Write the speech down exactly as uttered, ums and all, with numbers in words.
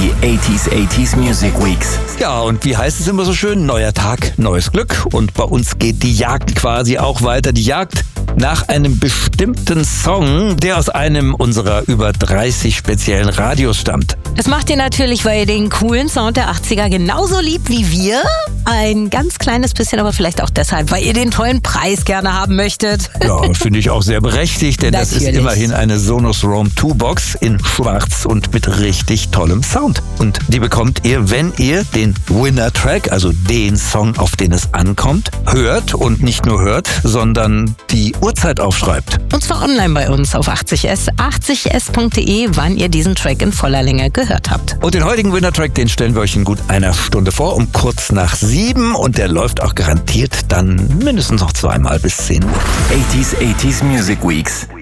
Die achtziger achtziger Music Weeks. Ja, und wie heißt es immer so schön? Neuer Tag, neues Glück. Und bei uns geht die Jagd quasi auch weiter. Die Jagd nach einem bestimmten Song, der aus einem unserer über dreißig speziellen Radios stammt. Das macht ihr natürlich, weil ihr den coolen Sound der achtziger genauso liebt wie wir. Ein ganz kleines bisschen, aber vielleicht auch deshalb, weil ihr den tollen Preis gerne haben möchtet. Ja, finde ich auch sehr berechtigt, denn das ist immerhin eine Sonos Roam zwei Box in schwarz und mit richtig tollem Sound. Und die bekommt ihr, wenn ihr den Winner-Track, also den Song, auf den es ankommt, hört und nicht nur hört, sondern die Uhrzeit aufschreibt. Und zwar online bei uns auf achtzig S, achtzig S punkt de, wann ihr diesen Track in voller Länge gehört habt. Und den heutigen Winner-Track, den stellen wir euch in gut einer Stunde vor, um kurz nach sieben. Und der läuft auch garantiert dann mindestens noch zweimal bis zehn Uhr. achtziger achtziger Music Weeks.